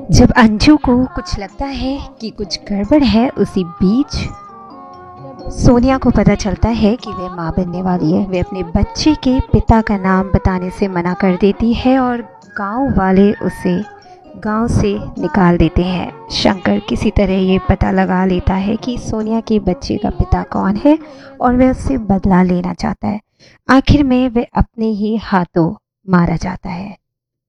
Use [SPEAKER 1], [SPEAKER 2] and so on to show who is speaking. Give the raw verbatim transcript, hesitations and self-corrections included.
[SPEAKER 1] जब अंजू को कुछ लगता है कि कुछ गड़बड़ है, उसी बीच सोनिया को पता चलता है कि वह माँ बनने वाली है। वे अपने बच्चे के पिता का नाम बताने से मना कर देती है और गांव वाले उसे गांव से निकाल देते हैं। शंकर किसी तरह ये पता लगा लेता है कि सोनिया के बच्चे का पिता कौन है और वह उससे बदला लेना चाहता है। आखिर में वह अपने ही हाथों मारा जाता है।